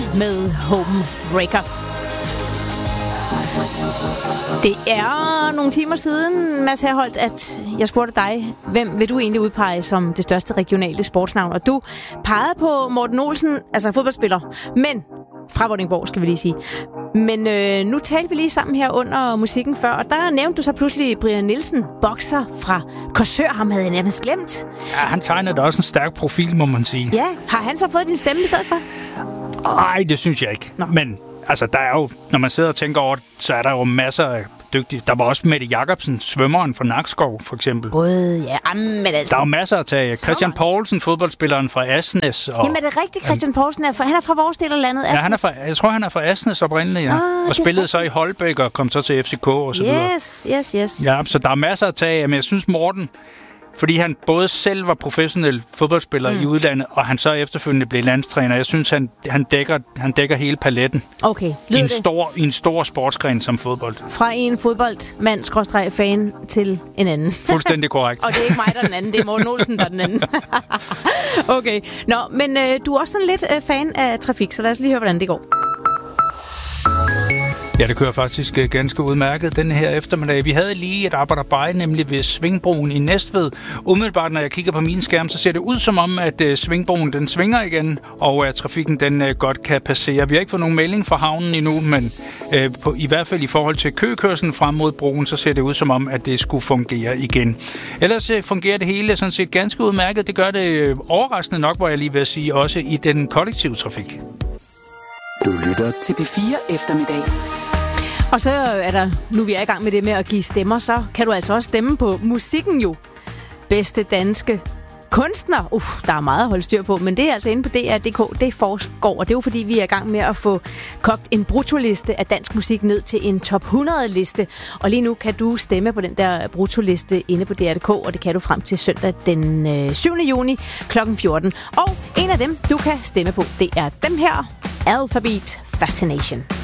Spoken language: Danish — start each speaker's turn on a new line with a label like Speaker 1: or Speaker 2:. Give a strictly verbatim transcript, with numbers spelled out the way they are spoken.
Speaker 1: med Homebreaker. Det er nogle timer siden, Mads Herholdt, at jeg spurgte dig, hvem vil du egentlig udpege som det største regionale sportsnavn? Og du pegede på Morten Olsen, altså fodboldspiller, men fra Vordingborg, skal vi lige sige. Men øh, nu talte vi lige sammen her under musikken før, og der nævnte du så pludselig Brian Nielsen, bokser fra Korsør. Ham havde jeg nærmest glemt.
Speaker 2: Ja, han tegner da også en stærk profil, må man sige.
Speaker 1: Ja, har han så fået din stemme i stedet for?
Speaker 2: Nej, det synes jeg ikke. Nå. Men altså, der er jo, når man sidder og tænker over det, så er der jo masser af dygtige. Der var også Mette Jacobsen, svømmeren fra Nakskov, for eksempel.
Speaker 1: Gud, ja, men altså.
Speaker 2: Der er jo masser at tage. Christian Poulsen, fodboldspilleren fra Asnes. Og
Speaker 1: jamen, er det rigtigt? Christian Poulsen er fra, han er fra vores del af landet, Asnes?
Speaker 2: Ja, han er fra, jeg tror, han er fra Asnes oprindeligt, ja. Ah, og spillede så i Holbæk og kom så til F C K og så videre.
Speaker 1: Yes, yes, yes.
Speaker 2: Ja, så der er masser at tage. Men jeg synes, Morten, fordi han både selv var professionel fodboldspiller mm. i udlandet, og han så efterfølgende blev landstræner. Jeg synes, han, han, dækker, han dækker hele paletten.
Speaker 1: Okay.
Speaker 2: I en, stor, I en stor sportsgren som fodbold.
Speaker 1: Fra en fodboldmand, skråstreg fan, til en anden.
Speaker 2: Fuldstændig korrekt.
Speaker 1: Og det er ikke mig, der er den anden. Det er Morten Olsen, der er den anden. Okay. Nå, men øh, du er også sådan lidt øh, fan af trafik, så lad os lige høre, hvordan det går.
Speaker 2: Ja, det kører faktisk ganske udmærket den her eftermiddag. Vi havde lige et arbejderbej, nemlig ved Svingbroen i Næstved. Umiddelbart, når jeg kigger på min skærm, så ser det ud som om, at uh, Svingbroen den svinger igen, og at trafikken den uh, godt kan passere. Vi har ikke fået nogen melding fra havnen endnu, men uh, på, i hvert fald i forhold til køkørslen frem mod broen, så ser det ud som om, at det skulle fungere igen. Ellers uh, fungerer det hele sådan set ganske udmærket. Det gør det uh, overraskende nok, hvor jeg lige vil sige, også i den kollektive trafik.
Speaker 3: Du lytter til P fire Eftermiddag.
Speaker 1: Og så er der, nu vi er i gang med det med at give stemmer, så kan du altså også stemme på musikken jo. Bedste danske kunstner. Uff, der er meget at holde styr på, men det er altså inde på D R punktum D K. Det foregår, og det er jo fordi, vi er i gang med at få kogt en bruttoliste af dansk musik ned til en top hundrede-liste. Og lige nu kan du stemme på den der bruttoliste inde på D R punktum D K, og det kan du frem til søndag den øh, syvende juni klokken fjorten. Og en af dem, du kan stemme på, det er dem her. Alphabet Fascination.